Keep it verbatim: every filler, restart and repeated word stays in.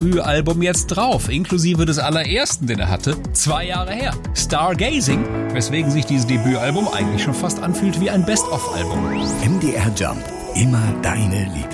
Debütalbum jetzt drauf, inklusive des allerersten, den er hatte, zwei Jahre her. Stargazing, weswegen sich dieses Debütalbum eigentlich schon fast anfühlt wie ein Best-of-Album. M D R Jump, immer deine Liebe.